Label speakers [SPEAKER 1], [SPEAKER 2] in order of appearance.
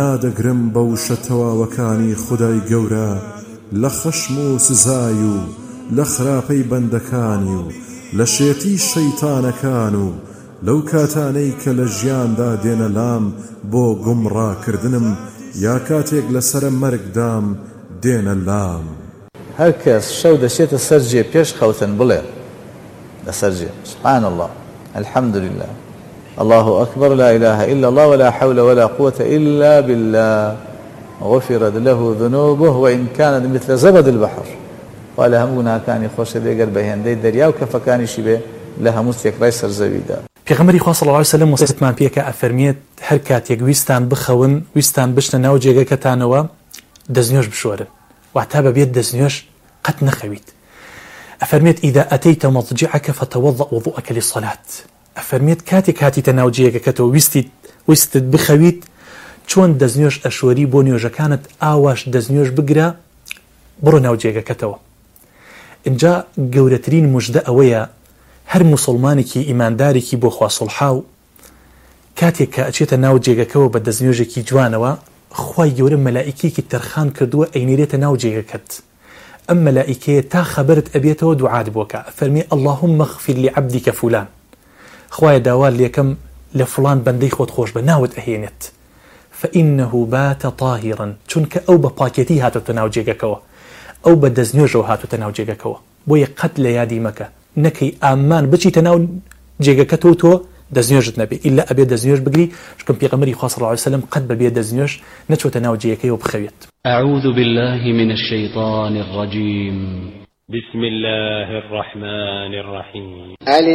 [SPEAKER 1] دەگرم بەو شەتەواوەکانی خودای گەورە لە خەشم و سزای و لە خراپەی بەندەکانی و لە شێتی شەیتانەکان و لەو کاتانەی کە لە ژیاندا دێنە لام بۆ گومڕاکردنم یا کاتێک لەسرە مەرگدام دێنە لام.
[SPEAKER 2] هەر کەس شەو دەچێتە سەر جێ پێش خەوتن بڵێ لەسەر جێ سبحان الله الحمد لله الله أكبر لا إله إلا الله ولا حول ولا قوة إلا بالله غفرت له ذنوبه وإن كانت مثل زبد البحر ولا همونا كان يخش ديگر بهندي دريا وكفكاني شبه لها مستيك رئيس الزبيدة.
[SPEAKER 3] پیغمبری خوا صلی الله علیه و سلم وصیتمان پێکە ئەفەرمێت هەر کاتێک ویستان بخەون ویستان بشنە ناو جێگەکەتانەوە دەستنوێژ بشۆرن واتە بەبێت دەستنوێژ قەت نەخەویت. ئەفەرمێت ئیدا ئەتەیتە مەضجعەکە فتەوەضە وضوءەکە للصەلات. ئەفەرمێت کاتێک هاتیتە ناو جێگەکەتەوە ویستت بخەویت چۆن دەستنوێژ ئەشۆری بۆ نوێژەکانت ئاواش دەستنوێژ بگرە بڕۆ ناو جێگەکەتەوە. اینجا گەورەترین موژدە ئەوەیە هەر موسڵمانێکی ئیماندارێکی بۆ خوا سڵحاو کاتێک کە ئەچێتە ناو جێگەکەەوە بە دەستنوێژێکی جوانەوە خوای گەورە مەلائیکێکی تەرخان کردووە ئەینێرێتە ناو جێگەکەت. ئەم مەلائیکەیە تا خەبەرت ئەبێتەوە دوعات بۆکە ئەفەرمێ اللهم اغفر لعبدك فلان خوایە داوار لێکەم لە فڵان بەندەی خۆت خۆش بە ناوت ئەهێنێت فإنه بات طاهرا چونکە ئەو بە پاکێتی هاتوتە ناو جێگەکەوە ئەو بە دەستنوێژەوە هاتوتە ناو جێگەکەوە بۆیە قەت لە یادی مەکە نەکەی ئامان بچیتە ناو جێگەکەتەوە تۆ دەستنوێژت نەبێ ئیلا ئەبێ دەستنوێژ بگری چونکە پێغەمبەری خوا صلی الله علیه و سلم قەت بەبێ دەستنوێژ نەچۆتە ناو جێگەکەیەوە بخەوێت.
[SPEAKER 4] أعوذ بالله من الشيطان الرجيم بسم الله الرحمن الرحيم